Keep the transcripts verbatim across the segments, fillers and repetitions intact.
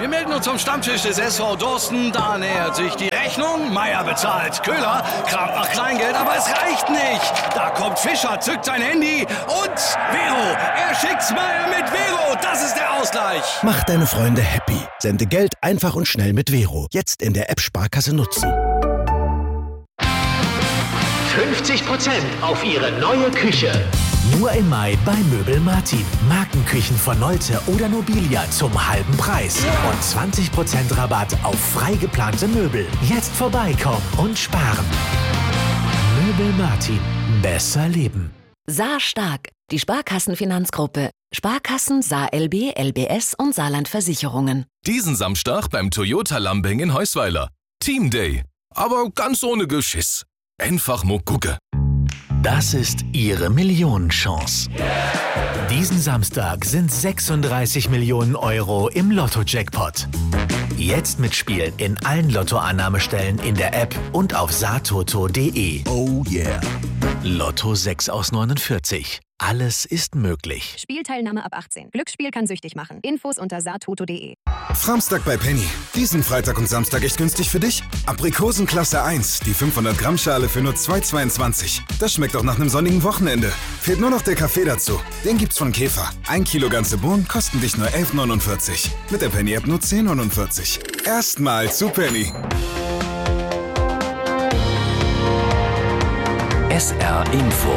Wir melden uns zum Stammtisch des S V Dorsten. Da nähert sich die Rechnung. Meier bezahlt. Köhler kramt nach Kleingeld, aber es reicht nicht. Da kommt Fischer, zückt sein Handy und Vero. Er schickt's Meier mit Vero. Das ist der Ausgleich. Mach deine Freunde happy. Sende Geld einfach und schnell mit Vero. Jetzt in der App Sparkasse nutzen. fünfzig Prozent auf Ihre neue Küche. Nur im Mai bei Möbel Martin. Markenküchen von Nolte oder Nobilia zum halben Preis. Und zwanzig Prozent Rabatt auf frei geplante Möbel. Jetzt vorbeikommen und sparen. Möbel Martin. Besser leben. Saar Stark. Die Sparkassenfinanzgruppe. Sparkassen, Saar L B, L B S und Saarland Versicherungen. Diesen Samstag beim Toyota Lambing in Heusweiler. Team Day. Aber ganz ohne Geschiss. Einfach mal gucken. Das ist Ihre Millionenchance. Diesen Samstag sind sechsunddreißig Millionen Euro im Lotto-Jackpot. Jetzt mitspielen in allen Lottoannahmestellen in der App und auf saartoto punkt de. Oh yeah. Lotto sechs aus neunundvierzig. Alles ist möglich. Spielteilnahme ab achtzehn. Glücksspiel kann süchtig machen. Infos unter saartoto punkt de. Framstag bei Penny. Diesen Freitag und Samstag echt günstig für dich. Aprikosen Klasse eins, die fünfhundert Gramm Schale für nur zwei Euro zweiundzwanzig. Das schmeckt auch nach einem sonnigen Wochenende. Fehlt nur noch der Kaffee dazu. Den gibt's von Käfer. Ein Kilo ganze Bohnen kosten dich nur elf Euro neunundvierzig. Mit der Penny-App nur zehn Euro neunundvierzig. Erstmal zu Penny. S R Info.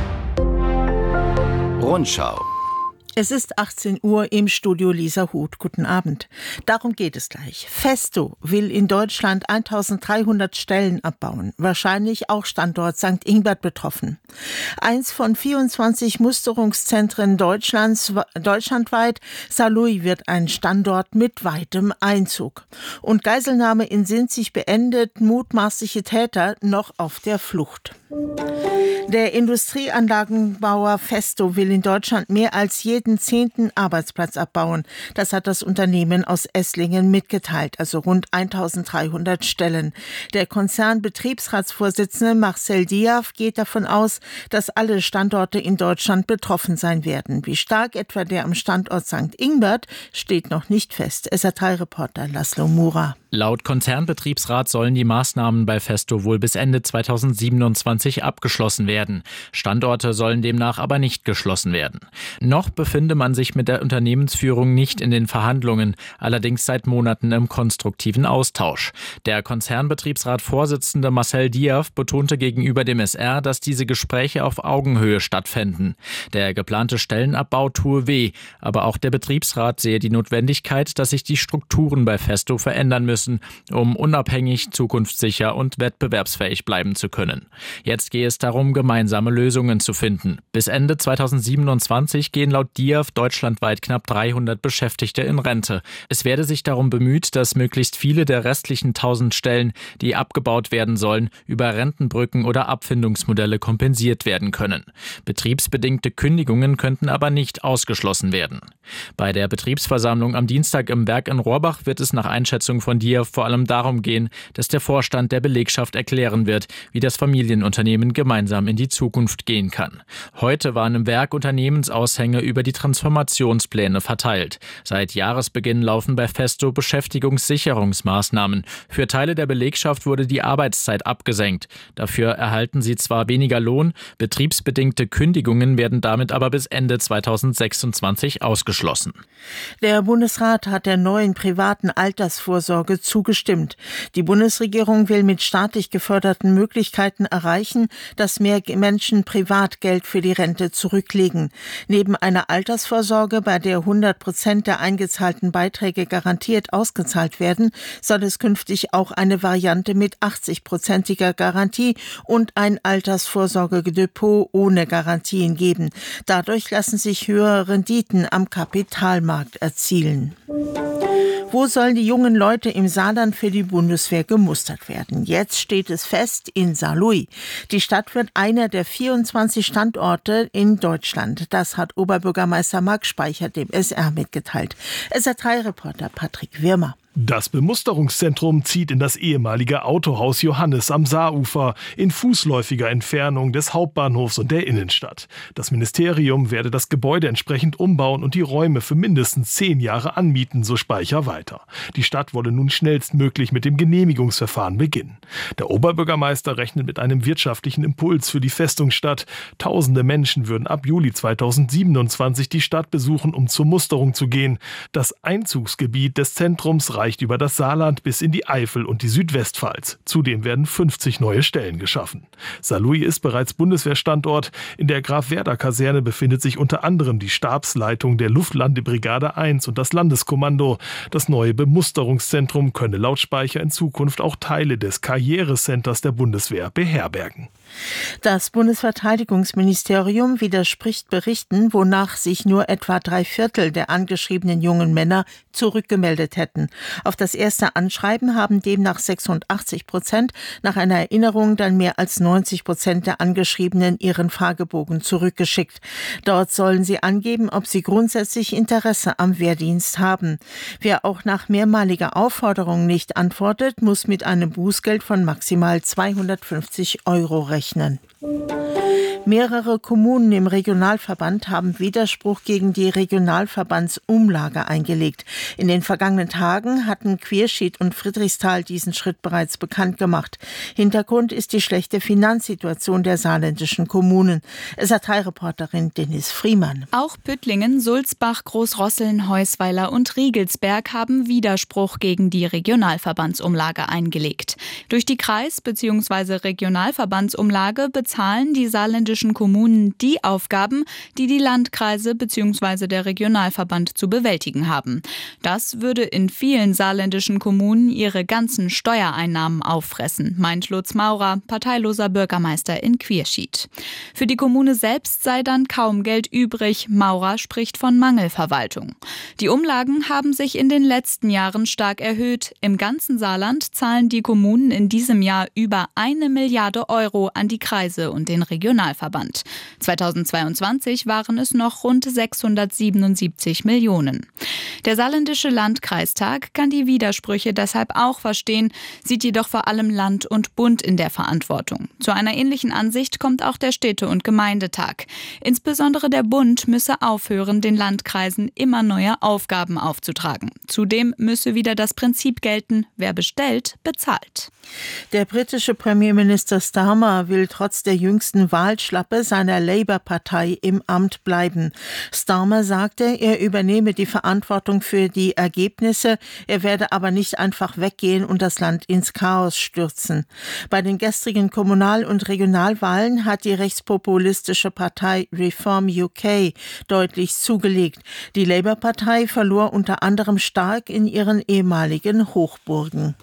Rundschau. Es ist achtzehn Uhr, im Studio Lisa Huth. Guten Abend. Darum geht es gleich. Festo will in Deutschland eintausenddreihundert Stellen abbauen. Wahrscheinlich auch Standort Sankt Ingbert betroffen. Eins von vierundzwanzig Musterungszentren Deutschlands, deutschlandweit. Saarlouis wird ein Standort mit weitem Einzug. Und Geiselnahme in Sinzig beendet, mutmaßliche Täter noch auf der Flucht. Der Industrieanlagenbauer Festo will in Deutschland mehr als jeden zehnten Arbeitsplatz abbauen. Das hat das Unternehmen aus Esslingen mitgeteilt, also rund eintausenddreihundert Stellen. Der Konzernbetriebsratsvorsitzende Marcel Diaf geht davon aus, dass alle Standorte in Deutschland betroffen sein werden. Wie stark etwa der am Standort Sankt Ingbert steht noch nicht fest. S R drei Reporter Laszlo Mura. Laut Konzernbetriebsrat sollen die Maßnahmen bei Festo wohl bis Ende zweitausendsiebenundzwanzig abgeschlossen werden. Standorte sollen demnach aber nicht geschlossen werden. Noch befinde man sich mit der Unternehmensführung nicht in den Verhandlungen, allerdings seit Monaten im konstruktiven Austausch. Der Konzernbetriebsrat-Vorsitzende Marcel Diaf betonte gegenüber dem S R, dass diese Gespräche auf Augenhöhe stattfänden. Der geplante Stellenabbau tue weh, aber auch der Betriebsrat sehe die Notwendigkeit, dass sich die Strukturen bei Festo verändern müssen, um unabhängig, zukunftssicher und wettbewerbsfähig bleiben zu können. Jetzt gehe es darum, gemeinsame Lösungen zu finden. Bis Ende zweitausendsiebenundzwanzig gehen laut Diaf deutschlandweit knapp dreihundert Beschäftigte in Rente. Es werde sich darum bemüht, dass möglichst viele der restlichen tausend Stellen, die abgebaut werden sollen, über Rentenbrücken oder Abfindungsmodelle kompensiert werden können. Betriebsbedingte Kündigungen könnten aber nicht ausgeschlossen werden. Bei der Betriebsversammlung am Dienstag im Werk in Rohrbach wird es nach Einschätzung von Diaf vor allem darum gehen, dass der Vorstand der Belegschaft erklären wird, wie das Familienunternehmen gemeinsam in die Zukunft gehen kann. Heute waren im Werk Unternehmensaushänge über die Transformationspläne verteilt. Seit Jahresbeginn laufen bei Festo Beschäftigungssicherungsmaßnahmen. Für Teile der Belegschaft wurde die Arbeitszeit abgesenkt. Dafür erhalten sie zwar weniger Lohn, betriebsbedingte Kündigungen werden damit aber bis Ende zweitausendsechsundzwanzig ausgeschlossen. Der Bundesrat hat der neuen privaten Altersvorsorge zugestimmt. Die Bundesregierung will mit staatlich geförderten Möglichkeiten erreichen, dass mehr Menschen privat Geld für die Rente zurücklegen. Neben einer Altersvorsorge, bei der hundert Prozent der eingezahlten Beiträge garantiert ausgezahlt werden, soll es künftig auch eine Variante mit achtzig-prozentiger Garantie und ein Altersvorsorgedepot ohne Garantien geben. Dadurch lassen sich höhere Renditen am Kapitalmarkt erzielen. Wo sollen die jungen Leute im Saarland für die Bundeswehr gemustert werden? Jetzt steht es fest, in Saarlouis. Die Stadt wird einer der vierundzwanzig Standorte in Deutschland. Das hat Oberbürgermeister Marc Speicher dem S R mitgeteilt. S R drei Reporter Patrick Wirmer. Das Bemusterungszentrum zieht in das ehemalige Autohaus Johannes am Saarufer in fußläufiger Entfernung des Hauptbahnhofs und der Innenstadt. Das Ministerium werde das Gebäude entsprechend umbauen und die Räume für mindestens zehn Jahre anmieten, so Speicher weiter. Die Stadt wolle nun schnellstmöglich mit dem Genehmigungsverfahren beginnen. Der Oberbürgermeister rechnet mit einem wirtschaftlichen Impuls für die Festungsstadt. Tausende Menschen würden ab Juli zweitausendsiebenundzwanzig die Stadt besuchen, um zur Musterung zu gehen. Das Einzugsgebiet des Zentrums reicht reicht über das Saarland bis in die Eifel und die Südwestpfalz. Zudem werden fünfzig neue Stellen geschaffen. Saarlouis ist bereits Bundeswehrstandort. In der Graf-Werder-Kaserne befindet sich unter anderem die Stabsleitung der Luftlandebrigade eins und das Landeskommando. Das neue Bemusterungszentrum könne laut Speicher in Zukunft auch Teile des Karrierecenters der Bundeswehr beherbergen. Das Bundesverteidigungsministerium widerspricht Berichten, wonach sich nur etwa drei Viertel der angeschriebenen jungen Männer zurückgemeldet hätten. Auf das erste Anschreiben haben demnach sechsundachtzig Prozent, nach einer Erinnerung dann mehr als neunzig Prozent der Angeschriebenen ihren Fragebogen zurückgeschickt. Dort sollen sie angeben, ob sie grundsätzlich Interesse am Wehrdienst haben. Wer auch nach mehrmaliger Aufforderung nicht antwortet, muss mit einem Bußgeld von maximal zweihundertfünfzig Euro rechnen. Mehrere Kommunen im Regionalverband haben Widerspruch gegen die Regionalverbandsumlage eingelegt. In den vergangenen Tagen hatten Quierschied und Friedrichsthal diesen Schritt bereits bekannt gemacht. Hintergrund ist die schlechte Finanzsituation der saarländischen Kommunen. S A T-Reporterin Dennis Friemann. Auch Püttlingen, Sulzbach, Großrosseln, Heusweiler und Riegelsberg haben Widerspruch gegen die Regionalverbandsumlage eingelegt. Durch die Kreis- bzw. Regionalverbandsumlage bezahlen die saarländischen Kommunen die Aufgaben, die die Landkreise bzw. der Regionalverband zu bewältigen haben. Das würde in vielen saarländischen Kommunen ihre ganzen Steuereinnahmen auffressen, meint Lutz Maurer, parteiloser Bürgermeister in Quierschied. Für die Kommune selbst sei dann kaum Geld übrig. Maurer spricht von Mangelverwaltung. Die Umlagen haben sich in den letzten Jahren stark erhöht. Im ganzen Saarland zahlen die Kommunen in diesem Jahr über eine Milliarde Euro an die Kreise und den Regionalverband. zweitausendzweiundzwanzig waren es noch rund sechshundertsiebenundsiebzig Millionen. Der saarländische Landkreistag kann die Widersprüche deshalb auch verstehen, sieht jedoch vor allem Land und Bund in der Verantwortung. Zu einer ähnlichen Ansicht kommt auch der Städte- und Gemeindetag. Insbesondere der Bund müsse aufhören, den Landkreisen immer neue Aufgaben aufzutragen. Zudem müsse wieder das Prinzip gelten, wer bestellt, bezahlt. Der britische Premierminister Starmer will trotz der jüngsten Wahlschlappe seiner Labour-Partei im Amt bleiben. Starmer sagte, er übernehme die Verantwortung für die Ergebnisse, er werde aber nicht einfach weggehen und das Land ins Chaos stürzen. Bei den gestrigen Kommunal- und Regionalwahlen hat die rechtspopulistische Partei Reform U K deutlich zugelegt. Die Labour-Partei verlor unter anderem stark in ihren ehemaligen Hochburgen.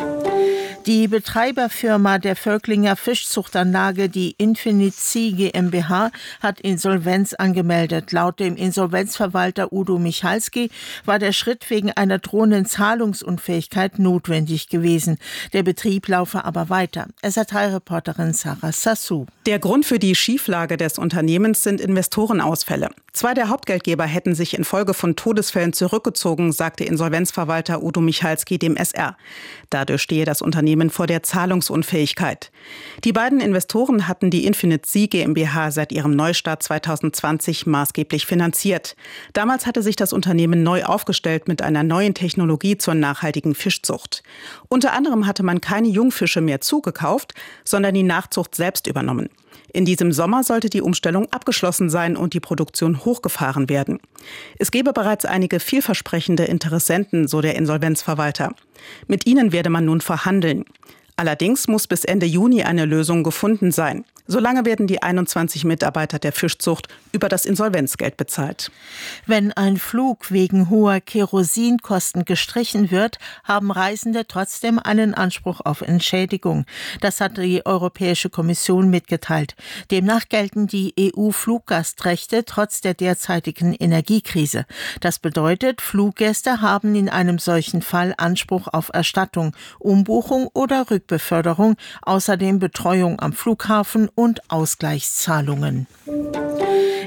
Die Betreiberfirma der Völklinger Fischzuchtanlage, die Infinite Sea GmbH, hat Insolvenz angemeldet. Laut dem Insolvenzverwalter Udo Michalski war der Schritt wegen einer drohenden Zahlungsunfähigkeit notwendig gewesen. Der Betrieb laufe aber weiter. S A T-Reporterin Sarah Sassou. Der Grund für die Schieflage des Unternehmens sind Investorenausfälle. Zwei der Hauptgeldgeber hätten sich infolge von Todesfällen zurückgezogen, sagte Insolvenzverwalter Udo Michalski dem S R. Dadurch stehe das Unternehmen vor der Zahlungsunfähigkeit. Die beiden Investoren hatten die Infinite Sea GmbH seit ihrem Neustart zweitausendzwanzig maßgeblich finanziert. Damals hatte sich das Unternehmen neu aufgestellt mit einer neuen Technologie zur nachhaltigen Fischzucht. Unter anderem hatte man keine Jungfische mehr zugekauft, sondern die Nachzucht selbst übernommen. In diesem Sommer sollte die Umstellung abgeschlossen sein und die Produktion hochgefahren werden. Es gebe bereits einige vielversprechende Interessenten, so der Insolvenzverwalter. Mit ihnen werde man nun verhandeln. Allerdings muss bis Ende Juni eine Lösung gefunden sein. Solange werden die einundzwanzig Mitarbeiter der Fischzucht über das Insolvenzgeld bezahlt. Wenn ein Flug wegen hoher Kerosinkosten gestrichen wird, haben Reisende trotzdem einen Anspruch auf Entschädigung. Das hat die Europäische Kommission mitgeteilt. Demnach gelten die E U-Fluggastrechte trotz der derzeitigen Energiekrise. Das bedeutet, Fluggäste haben in einem solchen Fall Anspruch auf Erstattung, Umbuchung oder Rückbeförderung, außerdem Betreuung am Flughafen und Ausgleichszahlungen.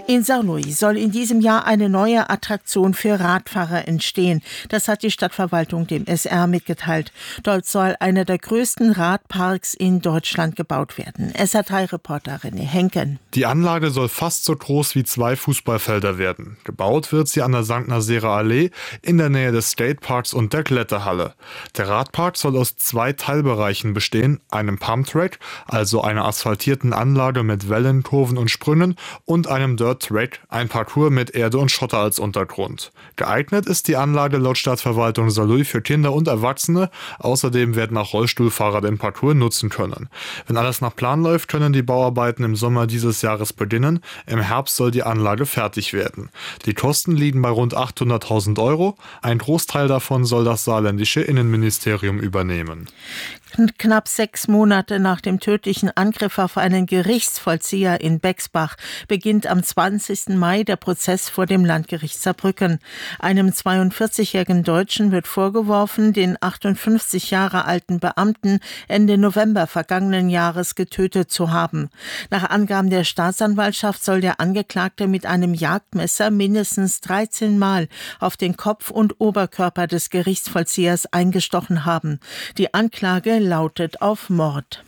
In Saarlouis soll in diesem Jahr eine neue Attraktion für Radfahrer entstehen. Das hat die Stadtverwaltung dem S R mitgeteilt. Dort soll einer der größten Radparks in Deutschland gebaut werden. S R drei Reporter René Henken. Die Anlage soll fast so groß wie zwei Fußballfelder werden. Gebaut wird sie an der Sankt Naserer Allee in der Nähe des Skateparks und der Kletterhalle. Der Radpark soll aus zwei Teilbereichen bestehen, einem Pumptrack, also einer asphaltierten Anlage mit Wellen, Kurven und Sprüngen, und einem Dirt Track, ein Parcours mit Erde und Schotter als Untergrund. Geeignet ist die Anlage laut Stadtverwaltung Saarlouis für Kinder und Erwachsene. Außerdem werden auch Rollstuhlfahrer den Parcours nutzen können. Wenn alles nach Plan läuft, können die Bauarbeiten im Sommer dieses Jahres beginnen. Im Herbst soll die Anlage fertig werden. Die Kosten liegen bei rund achthunderttausend Euro. Ein Großteil davon soll das saarländische Innenministerium übernehmen. Knapp sechs Monate nach dem tödlichen Angriff auf einen Gerichtsvollzieher in Bexbach beginnt am zwanzigsten Mai der Prozess vor dem Landgericht Saarbrücken. Einem zweiundvierzigjährigen Deutschen wird vorgeworfen, den achtundfünfzig Jahre alten Beamten Ende November vergangenen Jahres getötet zu haben. Nach Angaben der Staatsanwaltschaft soll der Angeklagte mit einem Jagdmesser mindestens dreizehn Mal auf den Kopf und Oberkörper des Gerichtsvollziehers eingestochen haben. Die Anklage lautet auf Mord.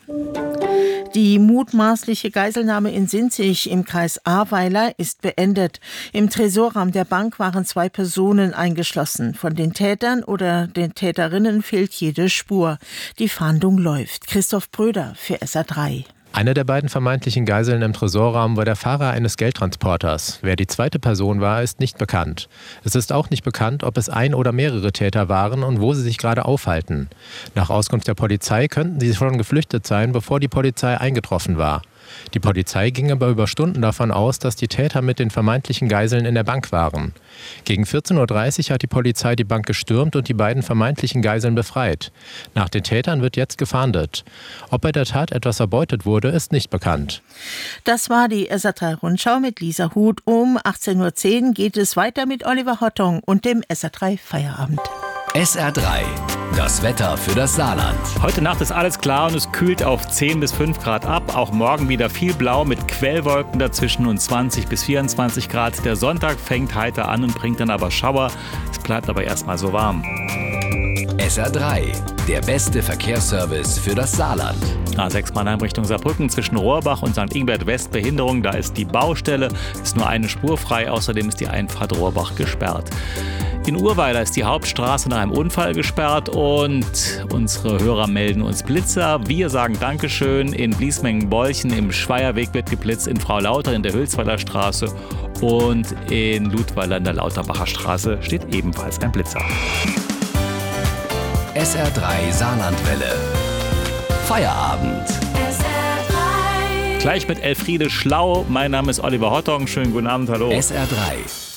Die mutmaßliche Geiselnahme in Sinzig im Kreis Ahrweiler ist beendet. Im Tresorraum der Bank waren zwei Personen eingeschlossen. Von den Tätern oder den Täterinnen fehlt jede Spur. Die Fahndung läuft. Christoph Bröder für S R drei. Eine der beiden vermeintlichen Geiseln im Tresorraum war der Fahrer eines Geldtransporters. Wer die zweite Person war, ist nicht bekannt. Es ist auch nicht bekannt, ob es ein oder mehrere Täter waren und wo sie sich gerade aufhalten. Nach Auskunft der Polizei könnten sie schon geflüchtet sein, bevor die Polizei eingetroffen war. Die Polizei ging aber über Stunden davon aus, dass die Täter mit den vermeintlichen Geiseln in der Bank waren. Gegen vierzehn Uhr dreißig hat die Polizei die Bank gestürmt und die beiden vermeintlichen Geiseln befreit. Nach den Tätern wird jetzt gefahndet. Ob bei der Tat etwas erbeutet wurde, ist nicht bekannt. Das war die S R drei Rundschau mit Lisa Huth. Um achtzehn Uhr zehn geht es weiter mit Oliver Hottong und dem S R drei Feierabend. S R drei, das Wetter für das Saarland. Heute Nacht ist alles klar und es kühlt auf zehn bis fünf Grad ab. Auch morgen wieder viel Blau mit Quellwolken dazwischen und zwanzig bis vierundzwanzig Grad. Der Sonntag fängt heiter an und bringt dann aber Schauer. Es bleibt aber erstmal so warm. S R drei, der beste Verkehrsservice für das Saarland. A sechs Mannheim Richtung Saarbrücken zwischen Rohrbach und Sankt Ingbert West Behinderung. Da ist die Baustelle, ist nur eine Spur frei. Außerdem ist die Einfahrt Rohrbach gesperrt. In Urweiler ist die Hauptstraße nach einem Unfall gesperrt und unsere Hörer melden uns Blitzer. Wir sagen Dankeschön. In Bliesmengen-Bolchen im Schweierweg wird geblitzt, in Frau Lauter in der Hülsweiler Straße und in Ludweiler in der Lauterbacher Straße steht ebenfalls ein Blitzer. S R drei Saarlandwelle. Feierabend. S R drei. Gleich mit Elfriede Schlau. Mein Name ist Oliver Hottong. Schönen guten Abend, hallo. S R drei.